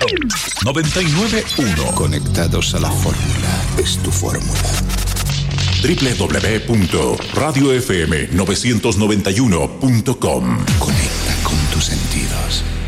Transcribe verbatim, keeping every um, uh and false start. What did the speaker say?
noventa y nueve punto uno. Conectados a la fórmula. Es tu fórmula. doble u doble u doble u punto radio f m novecientos noventa y uno punto com. Conecta con tus sentidos.